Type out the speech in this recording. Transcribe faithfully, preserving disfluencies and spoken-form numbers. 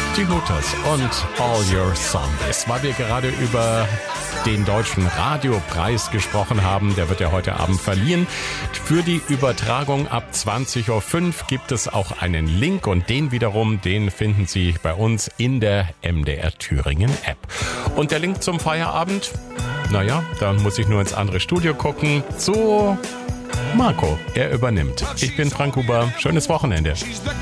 Die Hooters und All Your Zombies. Weil wir gerade über den Deutschen Radiopreis gesprochen haben, der wird ja heute Abend verliehen. Für die Übertragung ab zwanzig Uhr fünf gibt es auch einen Link und den wiederum, den finden Sie bei uns in der M D R Thüringen App. Und der Link zum Feierabend, naja, dann muss ich nur ins andere Studio gucken. So, Marco, er übernimmt. Ich bin Frank Huber. Schönes Wochenende.